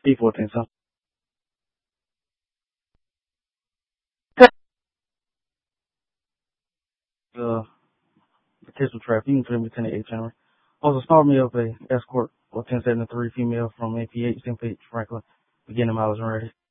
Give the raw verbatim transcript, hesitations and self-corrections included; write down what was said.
E fourteen, so. Uh, potential traffic. You can clear me ten eight channel. Also, start me up a escort or ten seventy-three female from A P H, Saint Pete, Franklin, beginning mileage and ready.